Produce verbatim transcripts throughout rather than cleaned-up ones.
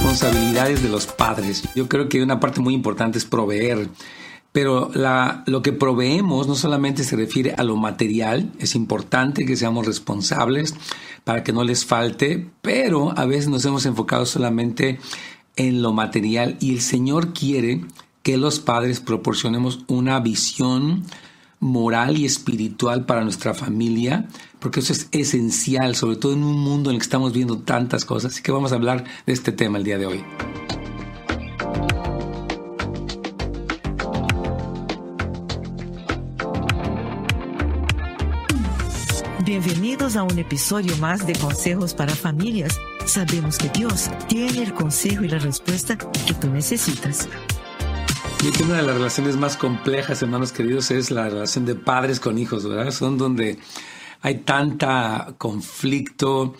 responsabilidades de los padres. Yo creo que una parte muy importante es proveer, pero la, lo que proveemos no solamente se refiere a lo material, es importante que seamos responsables para que no les falte, pero a veces nos hemos enfocado solamente en lo material y el Señor quiere que los padres proporcionemos una visión moral y espiritual para nuestra familia, porque eso es esencial, sobre todo en un mundo en el que estamos viendo tantas cosas. Así que vamos a hablar de este tema el día de hoy. Bienvenidos a un episodio más de Consejos para Familias. Sabemos que Dios tiene el consejo y la respuesta que tú necesitas. Yo creo que una de las relaciones más complejas, hermanos queridos, es la relación de padres con hijos, ¿verdad? Son donde hay tanta conflicto,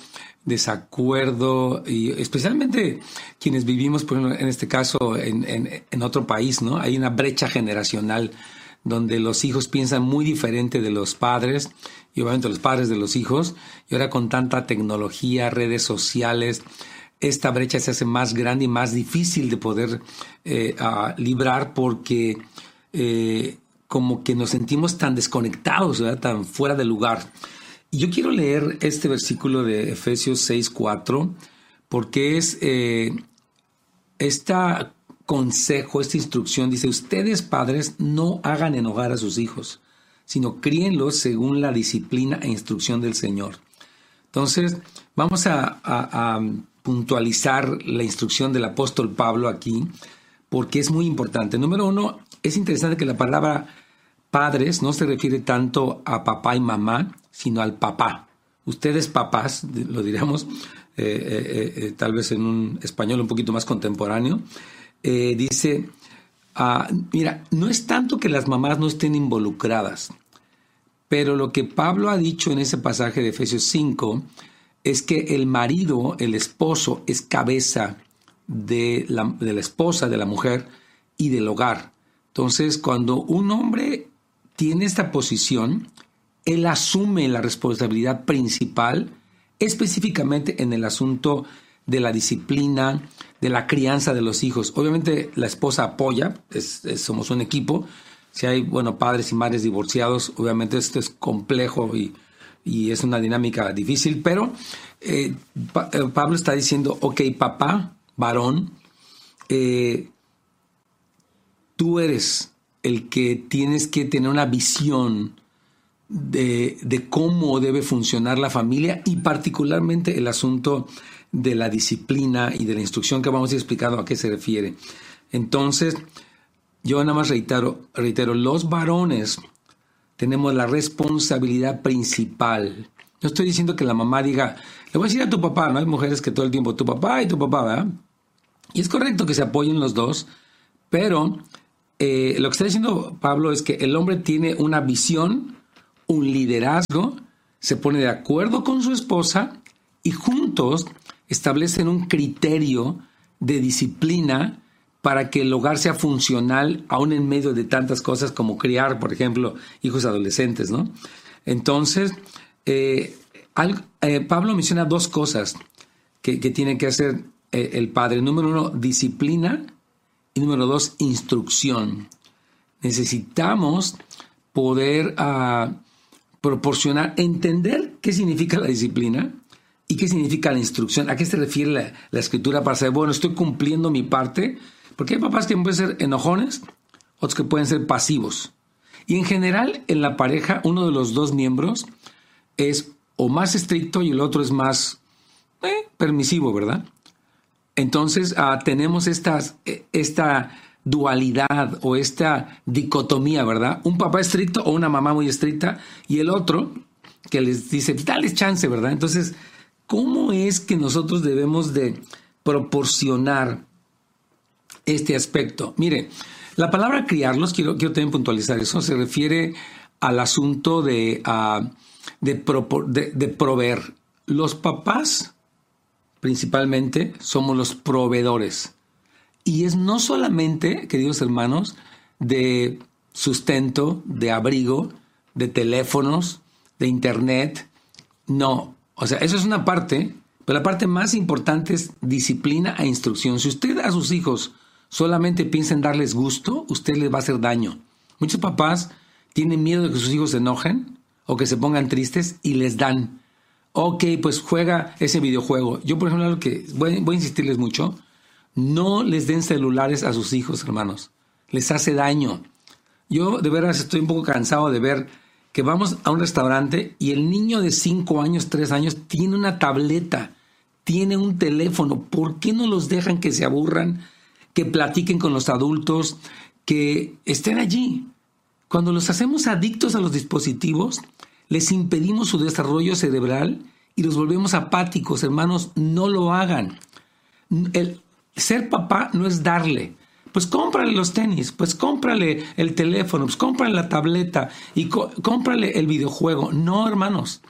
desacuerdo, y especialmente quienes vivimos, por ejemplo, en este caso, en, en, en otro país, ¿no? Hay una brecha generacional donde los hijos piensan muy diferente de los padres y obviamente los padres de los hijos. Y ahora con tanta tecnología, redes sociales, esta brecha se hace más grande y más difícil de poder eh, uh, librar porque eh, como que nos sentimos tan desconectados, ¿verdad? Tan fuera de lugar. Y yo quiero leer este versículo de Efesios seis cuatro porque es eh, este consejo, esta instrucción. Dice: ustedes padres no hagan enojar a sus hijos, sino críenlos según la disciplina e instrucción del Señor. Entonces vamos a... a, a puntualizar la instrucción del apóstol Pablo aquí, porque es muy importante. Número uno, es interesante que la palabra padres no se refiere tanto a papá y mamá, sino al papá. Ustedes papás, lo diríamos eh, eh, eh, tal vez en un español un poquito más contemporáneo, eh, dice, uh, mira, no es tanto que las mamás no estén involucradas, pero lo que Pablo ha dicho en ese pasaje de Efesios cinco es que el marido, el esposo, es cabeza de la, de la esposa, de la mujer y del hogar. Entonces, cuando un hombre tiene esta posición, él asume la responsabilidad principal, específicamente en el asunto de la disciplina, de la crianza de los hijos. Obviamente, la esposa apoya, es, es, somos un equipo. Si hay, bueno, padres y madres divorciados, obviamente esto es complejo y Y es una dinámica difícil, pero eh, pa- eh, Pablo está diciendo, ok, papá, varón, eh, tú eres el que tienes que tener una visión de, de cómo debe funcionar la familia y particularmente el asunto de la disciplina y de la instrucción, que vamos a ir explicando a qué se refiere. Entonces, yo nada más reitero, reitero, los varones tenemos la responsabilidad principal. No estoy diciendo que la mamá diga, le voy a decir a tu papá, ¿no? Hay mujeres que todo el tiempo, tu papá y tu papá, ¿verdad? Y es correcto que se apoyen los dos, pero eh, lo que está diciendo Pablo es que el hombre tiene una visión, un liderazgo, se pone de acuerdo con su esposa y juntos establecen un criterio de disciplina para que el hogar sea funcional, aún en medio de tantas cosas como criar, por ejemplo, hijos adolescentes, ¿no? Entonces, eh, al, eh, Pablo menciona dos cosas que, que tiene que hacer eh, el padre. Número uno, disciplina, y número dos, instrucción. Necesitamos poder uh, proporcionar, entender qué significa la disciplina y qué significa la instrucción. ¿A qué se refiere la, la escritura para saber, bueno, estoy cumpliendo mi parte? Porque hay papás que pueden ser enojones, otros que pueden ser pasivos. Y en general, en la pareja, uno de los dos miembros es o más estricto y el otro es más eh, permisivo, ¿verdad? Entonces, uh, tenemos estas, esta dualidad o esta dicotomía, ¿verdad? Un papá estricto o una mamá muy estricta y el otro que les dice, dale chance, ¿verdad? Entonces, ¿cómo es que nosotros debemos de proporcionar este aspecto? Mire, la palabra criarlos, quiero, quiero también puntualizar eso, se refiere al asunto de, uh, de, propor, de, de proveer. Los papás, principalmente, somos los proveedores. Y es no solamente, queridos hermanos, de sustento, de abrigo, de teléfonos, de internet. No, o sea, eso es una parte, Pero la parte más importante es disciplina e instrucción. Si usted a sus hijos solamente piensa en darles gusto, usted les va a hacer daño. Muchos papás tienen miedo de que sus hijos se enojen o que se pongan tristes y les dan. Ok, pues juega ese videojuego. Yo, por ejemplo, algo que voy, voy a insistirles mucho, no les den celulares a sus hijos, hermanos. Les hace daño. Yo de veras estoy un poco cansado de ver que vamos a un restaurante y el niño de cinco años, tres años, tiene una tableta, tiene un teléfono. ¿Por qué no los dejan que se aburran, que platiquen con los adultos, que estén allí? Cuando los hacemos adictos a los dispositivos, les impedimos su desarrollo cerebral y los volvemos apáticos. Hermanos, no lo hagan. El ser papá no es darle. Pues cómprale los tenis, pues cómprale el teléfono, pues cómprale la tableta y co- cómprale el videojuego. No, hermanos.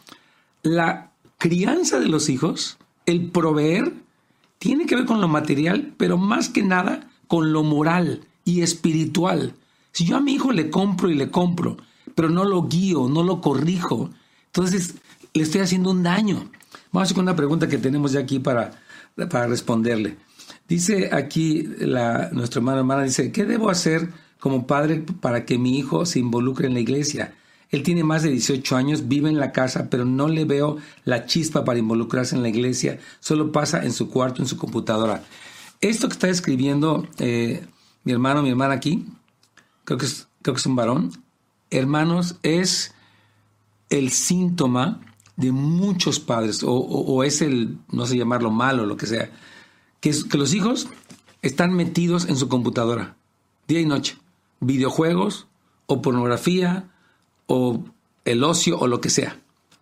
La crianza de los hijos, el proveer, tiene que ver con lo material, pero más que nada con lo moral y espiritual. Si yo a mi hijo le compro y le compro, pero no lo guío, no lo corrijo, entonces le estoy haciendo un daño. Vamos a hacer una pregunta que tenemos ya aquí para, para responderle. Dice aquí la, nuestra hermana, hermana, dice, ¿qué debo hacer como padre para que mi hijo se involucre en la iglesia? Él tiene más de dieciocho años, vive en la casa, pero no le veo la chispa para involucrarse en la iglesia. Solo pasa en su cuarto, en su computadora. Esto que está escribiendo eh, mi hermano, mi hermana aquí, creo que es, creo que es un varón. Hermanos, es el síntoma de muchos padres, o, o, o es el, no sé llamarlo malo, lo que sea, que, es, que los hijos están metidos en su computadora, día y noche, videojuegos, o pornografía, o el ocio, o lo que sea.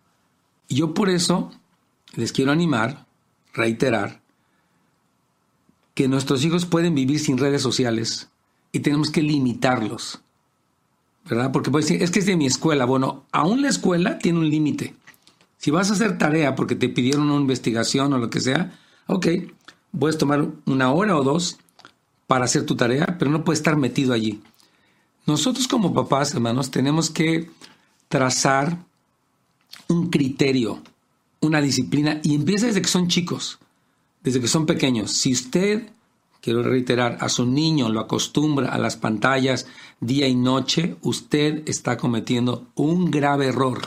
Y yo por eso les quiero animar, reiterar, que nuestros hijos pueden vivir sin redes sociales y tenemos que limitarlos, ¿verdad? Porque puedes decir, es que es de mi escuela. Bueno, aún la escuela tiene un límite. Si vas a hacer tarea porque te pidieron una investigación o lo que sea, ok, puedes tomar una hora o dos para hacer tu tarea, pero no puedes estar metido allí. Nosotros como papás, hermanos, tenemos que trazar un criterio, una disciplina, y empieza desde que son chicos, desde que son pequeños. Si usted, quiero reiterar, a su niño lo acostumbra a las pantallas día y noche, usted está cometiendo un grave error.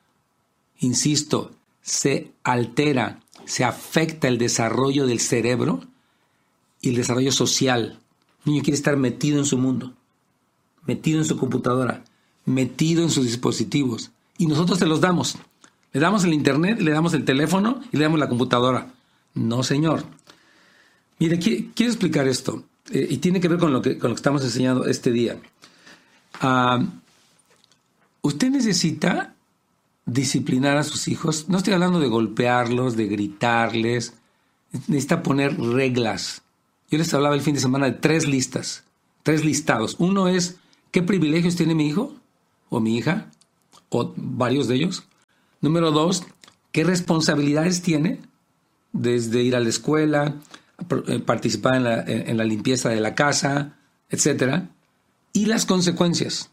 Insisto, se altera, se afecta el desarrollo del cerebro y el desarrollo social. El niño quiere estar metido en su mundo, metido en su computadora, metido en sus dispositivos. Y nosotros se los damos. Le damos el internet, le damos el teléfono y le damos la computadora. No, señor. Mire, quiero explicar esto. Eh, y tiene que ver con lo que, con lo que estamos enseñando este día. Uh, usted necesita disciplinar a sus hijos. No estoy hablando de golpearlos, de gritarles. Necesita poner reglas. Yo les hablaba el fin de semana de tres listas, tres listados. Uno es, ¿qué privilegios tiene mi hijo o mi hija? O varios de ellos. Número dos, ¿qué responsabilidades tiene? Desde ir a la escuela, participar en la, en la limpieza de la casa, etcétera. Y las consecuencias.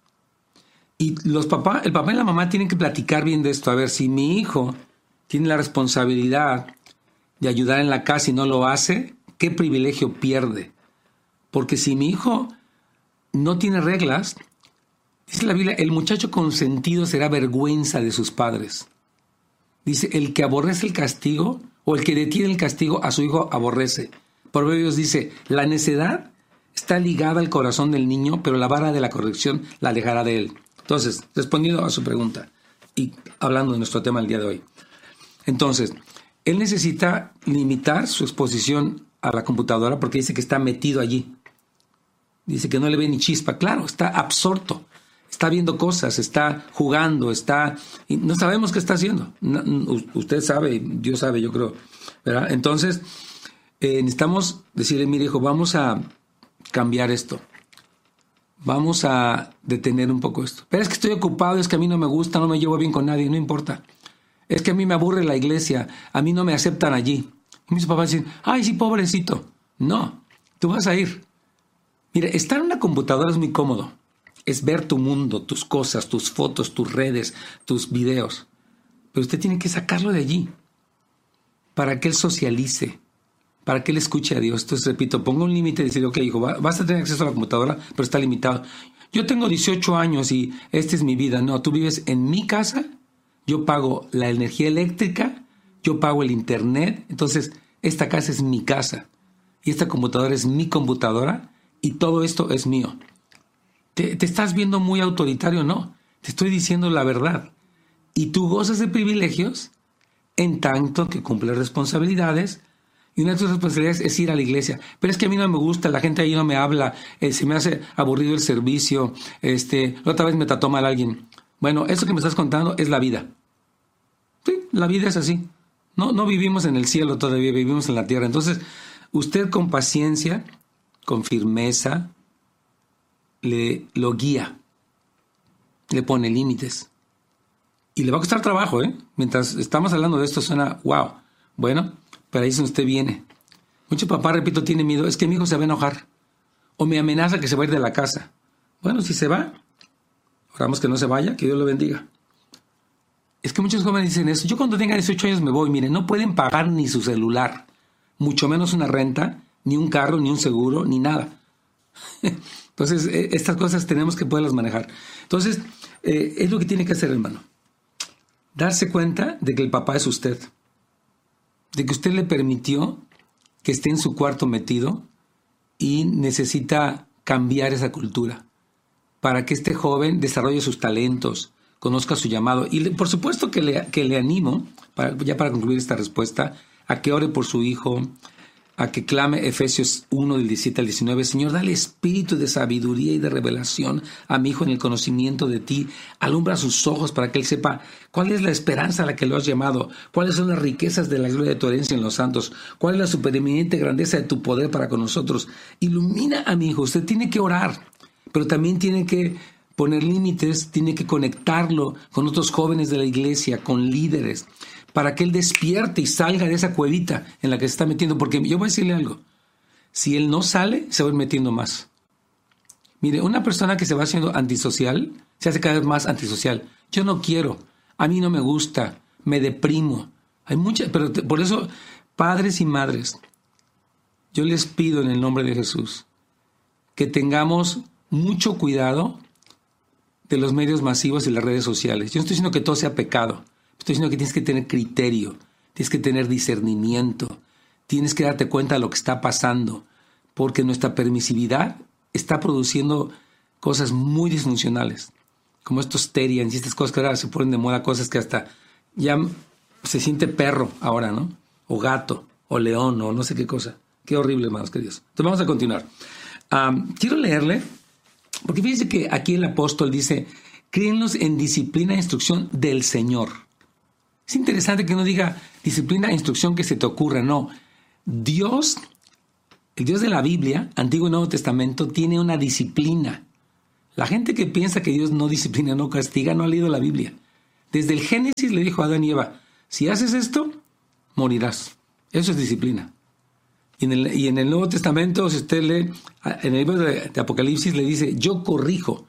Y los papás, el papá y la mamá tienen que platicar bien de esto. A ver, si mi hijo tiene la responsabilidad de ayudar en la casa y no lo hace, ¿qué privilegio pierde? Porque si mi hijo no tiene reglas, dice la Biblia, el muchacho consentido será vergüenza de sus padres. Dice, el que aborrece el castigo, o el que detiene el castigo a su hijo aborrece. Proverbios dice, la necedad está ligada al corazón del niño, pero la vara de la corrección la alejará de él. Entonces, respondiendo a su pregunta y hablando de nuestro tema el día de hoy. Entonces, él necesita limitar su exposición a la computadora porque dice que está metido allí. Dice que no le ve ni chispa. Claro, está absorto. Está viendo cosas, está jugando, está... y no sabemos qué está haciendo. No, usted sabe, Dios sabe, yo creo, ¿verdad? Entonces, eh, necesitamos decirle, mire, hijo, vamos a cambiar esto. Vamos a detener un poco esto. Pero es que estoy ocupado, es que a mí no me gusta, no me llevo bien con nadie, no importa. Es que a mí me aburre la iglesia, a mí no me aceptan allí. Y mis papás dicen, ay, sí, pobrecito. No, tú vas a ir. Mire, estar en una computadora es muy cómodo. Es ver tu mundo, tus cosas, tus fotos, tus redes, tus videos. Pero usted tiene que sacarlo de allí. para que él socialice, para que él escuche a Dios. Entonces, repito, ponga un límite y decir, ok, hijo, vas a tener acceso a la computadora, pero está limitado. Yo tengo dieciocho años y esta es mi vida. No, tú vives en mi casa, yo pago la energía eléctrica, yo pago el internet, entonces esta casa es mi casa y esta computadora es mi computadora y todo esto es mío. ¿Te, te estás viendo muy autoritario? No, te estoy diciendo la verdad. Y tú gozas de privilegios en tanto que cumples responsabilidades. Y una de tus responsabilidades es ir a la iglesia. Pero es que a mí no me gusta, la gente ahí no me habla, eh, se me hace aburrido el servicio, este, la otra vez me trató mal alguien. Bueno, eso que me estás contando es la vida. Sí, la vida es así. No, no vivimos en el cielo todavía, vivimos en la tierra. Entonces, usted con paciencia, con firmeza, le lo guía, le pone límites. Y le va a costar trabajo, ¿eh? Mientras estamos hablando de esto suena, wow. Bueno, pero ahí es donde usted viene. Mucho papá, repito, tiene miedo. Es que mi hijo se va a enojar. O me amenaza que se va a ir de la casa. Bueno, si se va, oramos que no se vaya, que Dios lo bendiga. Es que muchos jóvenes dicen eso. Yo cuando tenga dieciocho años me voy. Miren, no pueden pagar ni su celular. Mucho menos una renta, ni un carro, ni un seguro, ni nada. Entonces, eh, estas cosas tenemos que poderlas manejar. Entonces, eh, es lo que tiene que hacer, hermano. Darse cuenta de que el papá es usted. De que usted le permitió que esté en su cuarto metido y necesita cambiar esa cultura para que este joven desarrolle sus talentos, conozca su llamado. Y le, por supuesto que le, que le animo, para, ya para concluir esta respuesta, a que ore por su hijo, a que clame Efesios uno del diecisiete al diecinueve. Señor, dale espíritu de sabiduría y de revelación a mi hijo en el conocimiento de ti. Alumbra sus ojos para que él sepa cuál es la esperanza a la que lo has llamado, cuáles son las riquezas de la gloria de tu herencia en los santos, cuál es la supereminente grandeza de tu poder para con nosotros. Ilumina a mi hijo. Usted tiene que orar, pero también tiene que poner límites, tiene que conectarlo con otros jóvenes de la iglesia, con líderes, para que él despierte y salga de esa cuevita en la que se está metiendo. Porque yo voy a decirle algo, si él no sale, se va a ir metiendo más. Mire, una persona que se va haciendo antisocial, se hace cada vez más antisocial. Yo no quiero, a mí no me gusta, me deprimo. Hay muchas, pero te, por eso, padres y madres, yo les pido en el nombre de Jesús que tengamos mucho cuidado de los medios masivos y las redes sociales. Yo no estoy diciendo que todo sea pecado. Estoy diciendo que tienes que tener criterio, tienes que tener discernimiento, tienes que darte cuenta de lo que está pasando, porque nuestra permisividad está produciendo cosas muy disfuncionales, como estos terians y estas cosas que ahora se ponen de moda, cosas que hasta ya se siente perro ahora, ¿no? O gato, o león, o no sé qué cosa. Qué horrible, hermanos queridos. Entonces vamos a continuar. Um, quiero leerle, porque fíjense que aquí el apóstol dice, críenlos en disciplina e instrucción del Señor. Es interesante que no diga disciplina e instrucción que se te ocurra, no. Dios, el Dios de la Biblia, Antiguo y Nuevo Testamento, tiene una disciplina. La gente que piensa que Dios no disciplina, no castiga, no ha leído la Biblia. Desde el Génesis le dijo a Adán y Eva, si haces esto, morirás. Eso es disciplina. Y en el, y en el Nuevo Testamento, si usted lee, en el libro de, de Apocalipsis le dice, yo corrijo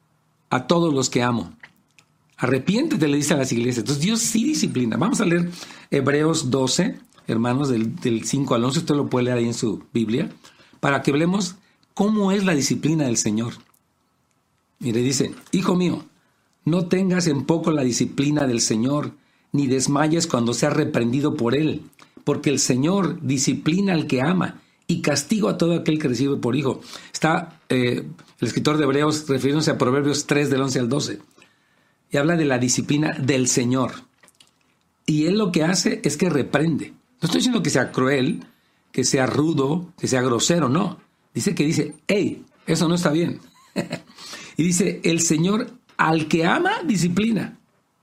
a todos los que amo. Arrepiéntete, le dice a las iglesias. Entonces Dios sí disciplina. Vamos a leer Hebreos doce, hermanos, del, del cinco al once. Usted lo puede leer ahí en su Biblia, para que hablemos cómo es la disciplina del Señor. Mire, dice, hijo mío, no tengas en poco la disciplina del Señor, ni desmayes cuando seas reprendido por Él, porque el Señor disciplina al que ama y castiga a todo aquel que recibe por hijo. Está eh, el escritor de Hebreos refiriéndose a Proverbios tres, del once al doce. Y habla de la disciplina del Señor. Y Él lo que hace es que reprende. No estoy diciendo que sea cruel, que sea rudo, que sea grosero, no. Dice que dice, hey, eso no está bien. Y dice, el Señor al que ama, disciplina.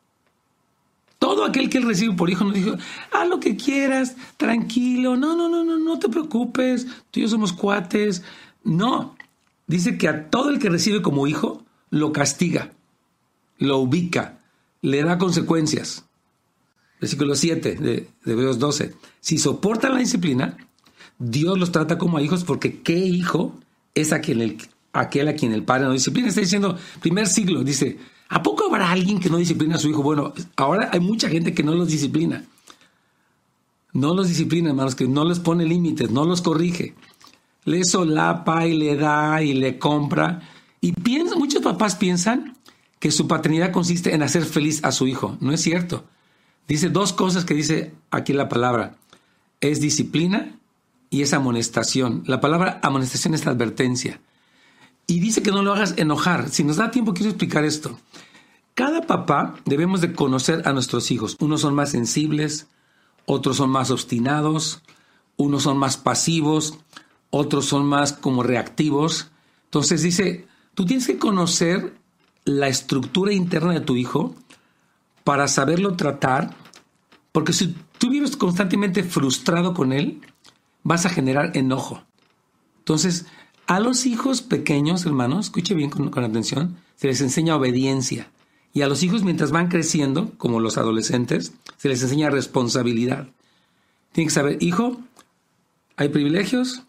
Todo aquel que Él recibe por hijo nos dijo, haz lo que quieras, tranquilo, no, no, no, no, no te preocupes, tú y yo somos cuates. No, dice que a todo el que recibe como hijo, lo castiga. Lo ubica, le da consecuencias. Versículo siete de, de Hebreos doce. Si soportan la disciplina, Dios los trata como a hijos, porque ¿qué hijo es aquel, el, aquel a quien el padre no disciplina? Está diciendo, primer siglo, dice, ¿a poco habrá alguien que no disciplina a su hijo? Bueno, ahora hay mucha gente que no los disciplina. No los disciplina, hermanos, que no les pone límites, no los corrige. Le solapa y le da y le compra. Y piensa, muchos papás piensan que su paternidad consiste en hacer feliz a su hijo. No es cierto. Dice dos cosas que dice aquí la palabra. Es disciplina y es amonestación. La palabra amonestación es la advertencia. Y dice que no lo hagas enojar. Si nos da tiempo, quiero explicar esto. Cada papá debemos de conocer a nuestros hijos. Unos son más sensibles, otros son más obstinados, unos son más pasivos, otros son más como reactivos. Entonces dice, tú tienes que conocer la estructura interna de tu hijo para saberlo tratar, porque si tú vives constantemente frustrado con él, vas a generar enojo. Entonces, a los hijos pequeños, hermanos, escuche bien con, con atención, se les enseña obediencia. Y a los hijos, mientras van creciendo, como los adolescentes, se les enseña responsabilidad. Tienen que saber, hijo, hay privilegios,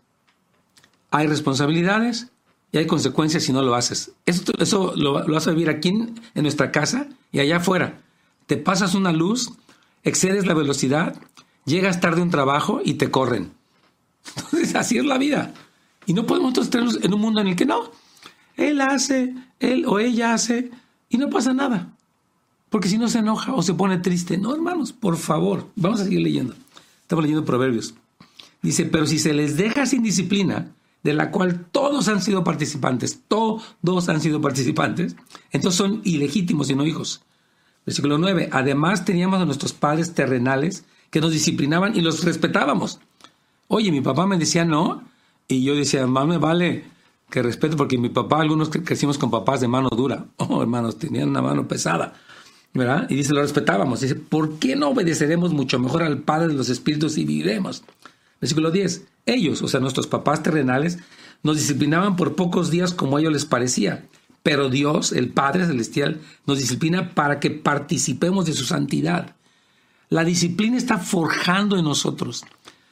hay responsabilidades y hay consecuencias si no lo haces. Eso, eso lo, lo vas a vivir aquí en, en nuestra casa y allá afuera. Te pasas una luz, excedes la velocidad, llegas tarde a un trabajo y te corren. Entonces, así es la vida. Y no podemos nosotros estar en un mundo en el que no. Él hace, él o ella hace y no pasa nada. Porque si no se enoja o se pone triste. No, hermanos, por favor. Vamos a seguir leyendo. Estamos leyendo Proverbios. Dice, pero si se les deja sin disciplina, de la cual todos han sido participantes, todos han sido participantes, entonces son ilegítimos y no hijos. Versículo nueve. Además teníamos a nuestros padres terrenales que nos disciplinaban y los respetábamos. Oye, mi papá me decía no, y yo decía, más me vale que respeto, porque mi papá, algunos crecimos con papás de mano dura. Oh, hermanos, tenían una mano pesada, ¿verdad? Y dice, lo respetábamos. Dice, ¿por qué no obedeceremos mucho mejor al Padre de los Espíritus y viviremos? Versículo diez. Ellos, o sea, nuestros papás terrenales, nos disciplinaban por pocos días como a ellos les parecía. Pero Dios, el Padre Celestial, nos disciplina para que participemos de su santidad. La disciplina está forjando en nosotros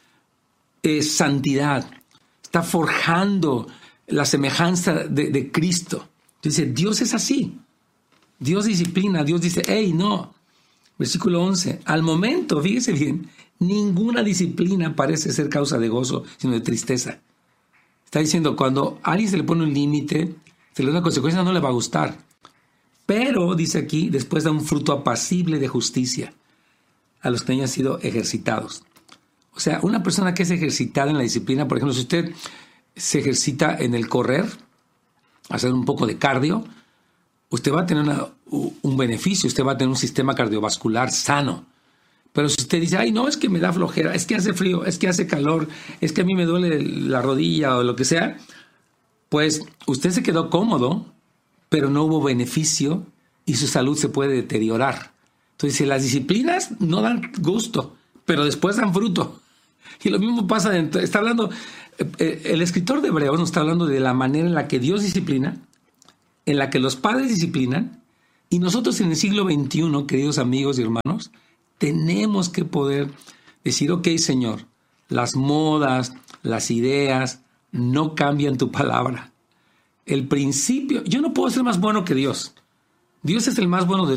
eh, santidad. Está forjando la semejanza de, de Cristo. Dice, Dios es así. Dios disciplina. Dios dice, hey, no. Versículo once. Al momento, fíjese bien, ninguna disciplina parece ser causa de gozo, sino de tristeza. Está diciendo, cuando a alguien se le pone un límite, se le da una consecuencia, no le va a gustar. Pero, dice aquí, después da un fruto apacible de justicia a los que hayan sido ejercitados. O sea, una persona que es ejercitada en la disciplina, por ejemplo, si usted se ejercita en el correr, hacer un poco de cardio, usted va a tener una, un beneficio, usted va a tener un sistema cardiovascular sano. Pero si usted dice, ay, no, es que me da flojera, es que hace frío, es que hace calor, es que a mí me duele la rodilla o lo que sea, pues usted se quedó cómodo, pero no hubo beneficio y su salud se puede deteriorar. Entonces, las disciplinas no dan gusto, pero después dan fruto. Y lo mismo pasa, dentro, está hablando, eh, el escritor de Hebreos nos está hablando de la manera en la que Dios disciplina, en la que los padres disciplinan, y nosotros en el siglo veintiuno, queridos amigos y hermanos, tenemos que poder decir, ok, Señor, las modas, las ideas, no cambian tu palabra. El principio, yo no puedo ser más bueno que Dios. Dios es el más bueno de